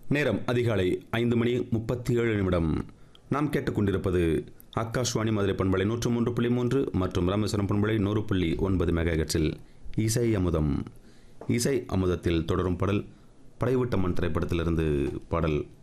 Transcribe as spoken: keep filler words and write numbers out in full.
நேரம் அதிகாலை ஐந்து மணி முப்பத்தி ஏழு நிமிடம். நாம் கேட்டுக்கொண்டிருப்பது ஆகாஷ்வாணி மதுரை பண்பலை நூற்று மூன்று புள்ளி மூன்று மற்றும் ராமேஸ்வரம் பண்பலை நூறு புள்ளி ஒன்பது மெகாஹெர்ட்ஸில் இசை அமுதம். இசை அமுதத்தில் தொடரும் பாடல் படைவிட்ட மண் திரைப்படத்திலிருந்து பாடல்